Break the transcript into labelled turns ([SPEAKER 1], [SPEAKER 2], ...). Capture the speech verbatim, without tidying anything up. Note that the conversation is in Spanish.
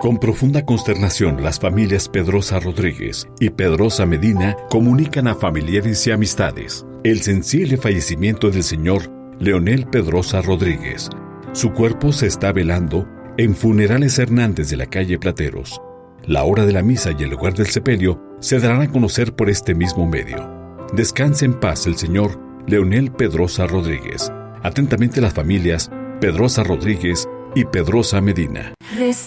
[SPEAKER 1] Con profunda consternación, las familias Pedrosa Rodríguez y Pedrosa Medina comunican a familiares y amistades el sensible fallecimiento del señor Leonel Pedrosa Rodríguez. Su cuerpo se está velando en Funerales Hernández de la calle Plateros. La hora de la misa y el lugar del sepelio se darán a conocer por este mismo medio. Descanse en paz el señor Leonel Pedrosa Rodríguez. Atentamente las familias Pedrosa Rodríguez y Pedrosa Medina.